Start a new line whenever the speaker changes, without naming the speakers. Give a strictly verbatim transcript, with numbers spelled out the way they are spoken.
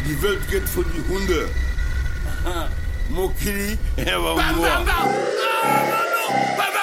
Die Welt geht für die Hunde. Mokili, er war
Bang,
nur.
bang, bang. Ah, Manu, bang, bang.